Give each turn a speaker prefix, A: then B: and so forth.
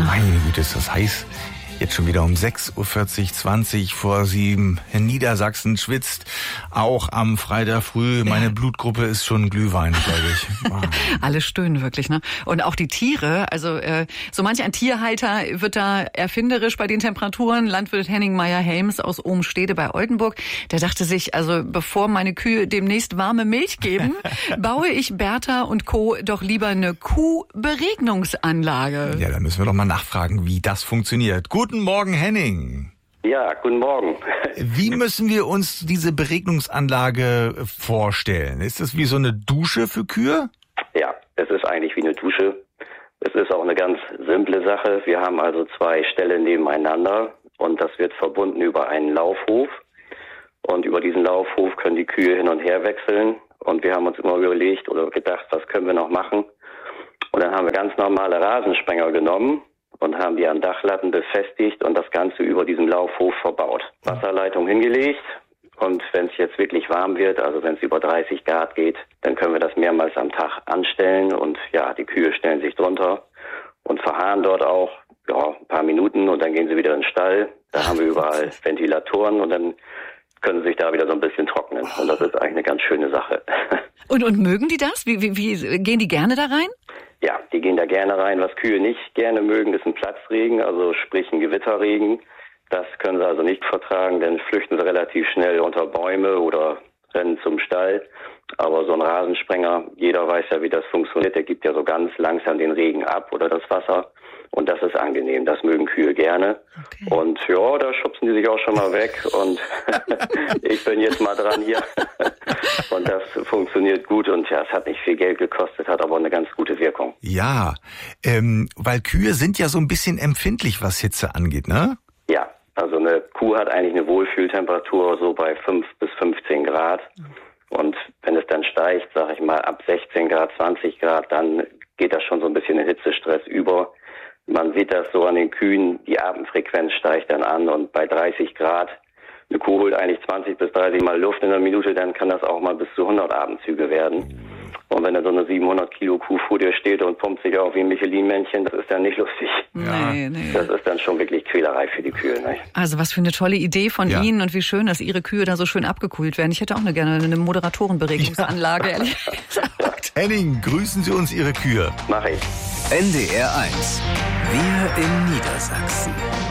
A: Meine Güte, ist das heiß. Jetzt schon wieder um 6.40 Uhr, 20 vor 7. In Niedersachsen schwitzt auch am Freitag früh. Meine Blutgruppe ist schon Glühwein, glaube ich. Wow.
B: Alle stöhnen wirklich, ne? Und auch die Tiere, also so manch ein Tierhalter wird da erfinderisch bei den Temperaturen. Landwirt Henning Meyer-Helms aus Ohnstede bei Oldenburg, der dachte sich, also bevor meine Kühe demnächst warme Milch geben, baue ich Bertha und Co. doch lieber eine Kuhberegnungsanlage.
A: Ja, da müssen wir doch mal nachfragen, wie das funktioniert. Guten Morgen, Henning.
C: Ja, guten Morgen.
A: Wie müssen wir uns diese Beregnungsanlage vorstellen? Ist das wie so eine Dusche für Kühe?
C: Ja, es ist eigentlich wie eine Dusche. Es ist auch eine ganz simple Sache. Wir haben also 2 Stellen nebeneinander und das wird verbunden über einen Laufhof. Und über diesen Laufhof können die Kühe hin und her wechseln. Und wir haben uns immer überlegt oder gedacht, was können wir noch machen? Und dann haben wir ganz normale Rasensprenger genommen und haben die an Dachlatten befestigt und das Ganze über diesem Laufhof verbaut. Wasserleitung hingelegt und wenn es jetzt wirklich warm wird, also wenn es über 30 Grad geht, dann können wir das mehrmals am Tag anstellen und ja, die Kühe stellen sich drunter und verharren dort auch ein paar Minuten und dann gehen sie wieder in den Stall. Da haben wir überall Ventilatoren und dann können sie sich da wieder so ein bisschen trocknen und das ist eigentlich eine ganz schöne Sache.
B: Und mögen die das? Wie gehen die gerne da rein?
C: Ja, die gehen da gerne rein. Was Kühe nicht gerne mögen, ist ein Platzregen, also sprich ein Gewitterregen. Das können sie also nicht vertragen, denn flüchten sie relativ schnell unter Bäume oder rennen zum Stall. Aber so ein Rasensprenger, jeder weiß ja, wie das funktioniert. Der gibt ja so ganz langsam den Regen ab oder das Wasser. Und das ist angenehm, das mögen Kühe gerne. Okay. Und ja, da schubsen die sich auch schon mal weg und ich bin jetzt mal dran hier. Und das funktioniert gut und ja, es hat nicht viel Geld gekostet, hat aber eine ganz gute Wirkung.
A: Ja, weil Kühe sind ja so ein bisschen empfindlich, was Hitze angeht, ne?
C: Ja, also eine Kuh hat eigentlich eine Wohlfühltemperatur so bei 5 bis 15 Grad. Und wenn es dann steigt, sage ich mal, ab 16 Grad, 20 Grad, dann geht das schon so ein bisschen in Hitzestress über. Man sieht das so an den Kühen, die Atemfrequenz steigt dann an und bei 30 Grad, eine Kuh holt eigentlich 20 bis 30 Mal Luft in einer Minute, dann kann das auch mal bis zu 100 Atemzüge werden. Und wenn da so eine 700 Kilo Kuh vor dir steht und pumpt sich auch wie ein Michelin-Männchen, das ist dann nicht lustig.
B: Nee.
C: Das ist dann schon wirklich Quälerei für die Kühe. Ne?
B: Also was für eine tolle Idee von Ihnen und wie schön, dass Ihre Kühe da so schön abgekühlt werden. Ich hätte auch gerne eine Moderatorenberegnungsanlage, ehrlich gesagt.
A: Henning, grüßen Sie uns Ihre Kühe.
C: Mach ich.
D: NDR 1. Wir in Niedersachsen.